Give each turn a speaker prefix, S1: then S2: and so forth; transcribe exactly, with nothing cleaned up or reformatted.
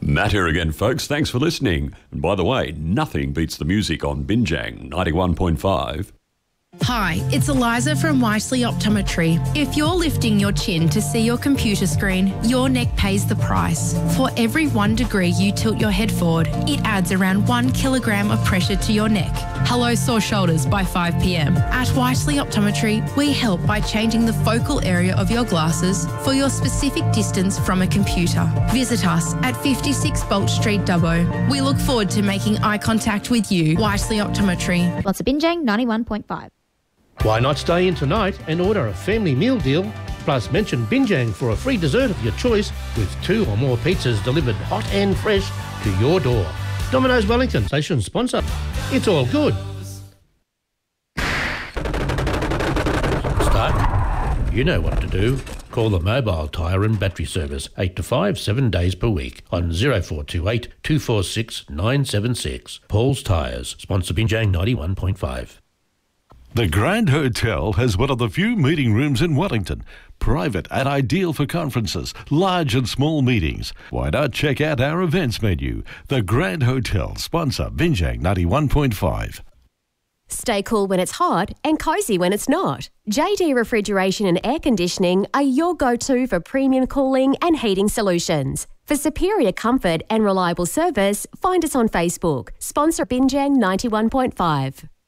S1: Matt here again, folks. Thanks for listening. And by the way, nothing beats the music on Binjang ninety-one point five.
S2: Hi, it's Eliza from Wisely Optometry. If you're lifting your chin to see your computer screen, your neck pays the price. For every one degree you tilt your head forward, it adds around one kilogram of pressure to your neck. Hello, sore shoulders by five p m. At Wisely Optometry, we help by changing the focal area of your glasses for your specific distance from a computer. Visit us at fifty-six Bolt Street, Dubbo. We look forward to making eye contact with you. Wisely Optometry.
S3: Lots of Binjang ninety-one point five.
S4: Why not stay in tonight and order a family meal deal? Plus mention Binjang for a free dessert of your choice with two or more pizzas delivered hot and fresh to your door. Domino's Wellington, station sponsor. It's all good. Stuck? You know what to do. Call the mobile tyre and battery service eight to five, seven days per week on zero four two eight, two four six, nine seven six. Paul's Tyres, sponsor Binjang ninety-one point five.
S5: The Grand Hotel has one of the few meeting rooms in Wellington. Private and ideal for conferences, large and small meetings. Why not check out our events menu? The Grand Hotel, sponsor Binjang ninety-one point five.
S6: Stay cool when it's hot and cosy when it's not. J D Refrigeration and Air Conditioning are your go-to for premium cooling and heating solutions. For superior comfort and reliable service, find us on Facebook. Sponsor Binjang ninety-one point five.